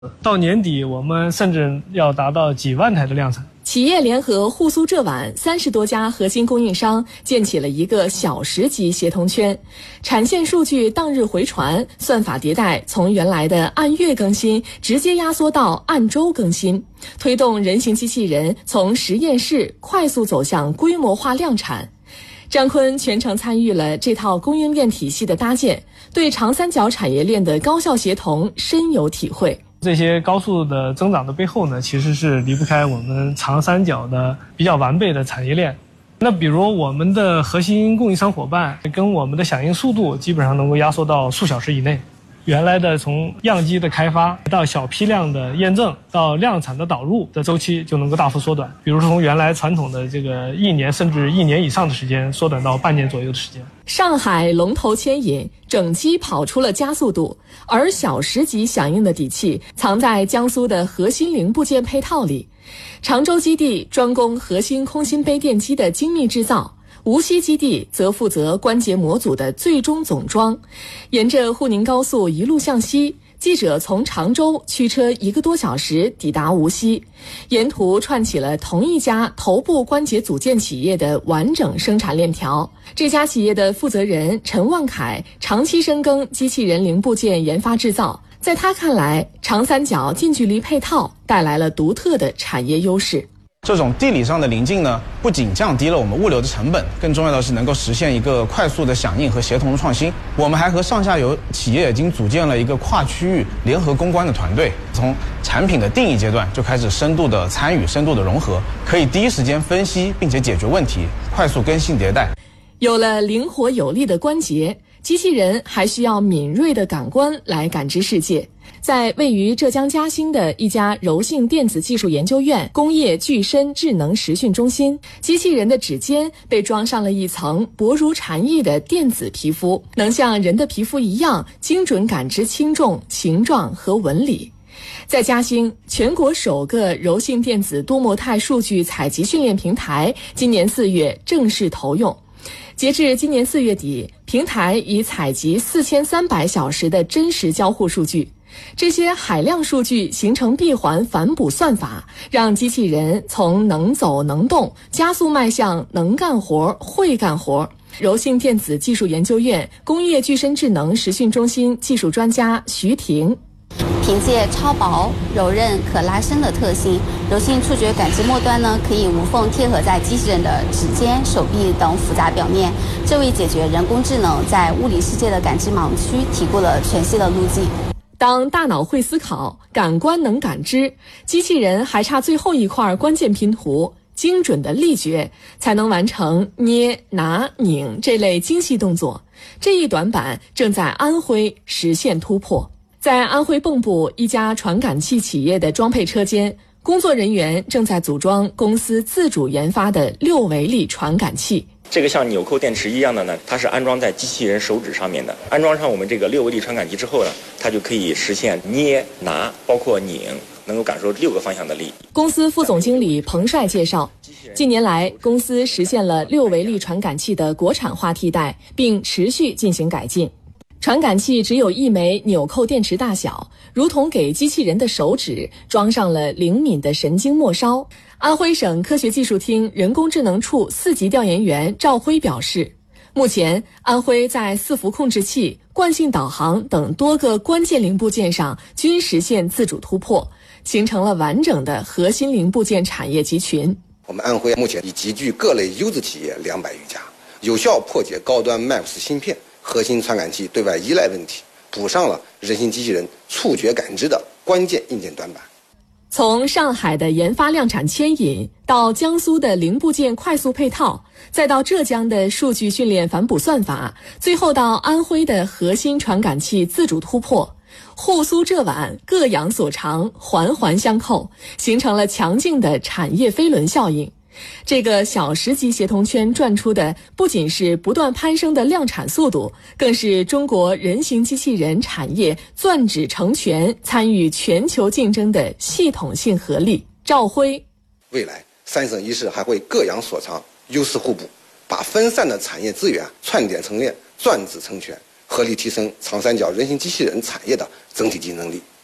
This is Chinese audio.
到年底，我们甚至要达到几万台的量产。 企业联合沪苏浙皖30多家核心供应商建起了一个小时级协同圈，产线数据当日回传，算法迭代从原来的按月更新直接压缩到按周更新，推动人形机器人从实验室快速走向规模化量产。张坤全程参与了这套供应链体系的搭建，对长三角产业链的高效协同深有体会。 这些高速的增长的背后呢，其实是离不开我们长三角的比较完备的产业链。那比如我们的核心供应商伙伴跟我们的响应速度基本上能够压缩到数小时以内。原来的从样机的开发到小批量的验证到量产的导入的周期就能够大幅缩短。比如说从原来传统的这个1年甚至1年以上的时间，缩短到半年左右的时间。 上海龙头牵引，整机跑出了加速度，而小时级响应的底气藏在江苏的核心零部件配套里。常州基地专攻核心空心杯电机的精密制造，无锡基地则负责关节模组的最终总装。沿着沪宁高速一路向西，记者从常州驱车1个多小时抵达无锡，沿途串起了同一家头部关节组件企业的完整生产链条。这家企业的负责人陈万凯长期深耕机器人零部件研发制造，在他看来，长三角近距离配套带来了独特的产业优势。 这种地理上的临近呢，不仅降低了我们物流的成本，更重要的是能够实现一个快速的响应和协同的创新。我们还和上下游企业已经组建了一个跨区域联合攻关的团队，从产品的定义阶段就开始深度的参与、深度的融合，可以第一时间分析并且解决问题，快速更新迭代。 有了灵活有力的关节，机器人还需要敏锐的感官来感知世界。在位于浙江嘉兴的一家柔性电子技术研究院工业具身智能实训中心，机器人的指尖被装上了一层薄如蝉翼的电子皮肤，能像人的皮肤一样精准感知轻重、形状和纹理。在嘉兴，全国首个柔性电子多模态数据采集训练平台今年4月正式投用。截至今年4月底，平台已采集4300小时的真实交互数据。这些海量数据形成闭环反哺算法，让机器人从能走能动加速迈向能干活、会干活。柔性电子技术研究院工业具身智能实训中心技术专家徐婷， 凭借超薄、柔韧、可拉伸的特性，柔性触觉感知末端呢可以无缝贴合在机器人的指尖、手臂等复杂表面，这为解决人工智能在物理世界的感知盲区提供了全新的路径。 当大脑会思考，感官能感知，机器人还差最后一块关键拼图，精准的力觉，才能完成捏、拿、拧这类精细动作。这一短板正在安徽实现突破。在安徽蚌埠一家传感器企业的装配车间，工作人员正在组装公司自主研发的6维力传感器。 这个像纽扣电池一样的呢，它是安装在机器人手指上面的。安装上我们这个6维力传感器之后呢，它就可以实现捏、拿，包括拧，能够感受6个方向的力。 公司副总经理彭帅介绍，近年来公司实现了6维力传感器的国产化替代，并持续进行改进。传感器只有1枚纽扣电池大小，如同给机器人的手指装上了灵敏的神经末梢。安徽省科学技术厅人工智能处4级调研员赵辉表示，目前安徽在伺服控制器、惯性导航等多个关键零部件上均实现自主突破，形成了完整的核心零部件产业集群。 我们安徽目前已集聚各类优质企业200余家，有效破解高端 MAX 芯片核心传感器对外依赖问题，补上了人形机器人触觉感知的关键硬件短板。 从上海的研发量产牵引，到江苏的零部件快速配套，再到浙江的数据训练反哺算法，最后到安徽的核心传感器自主突破，沪苏浙皖各养所长，环环相扣，形成了强劲的产业飞轮效应。这个小时级协同圈转出的不仅是不断攀升的量产速度，更是中国人形机器人产业攥指成拳、参与全球竞争的系统性合力。赵辉， 未来3省1市还会各养所长，优势互补，把分散的产业资源串点成链，攥指成拳，合力提升长三角人形机器人产业的整体竞争力。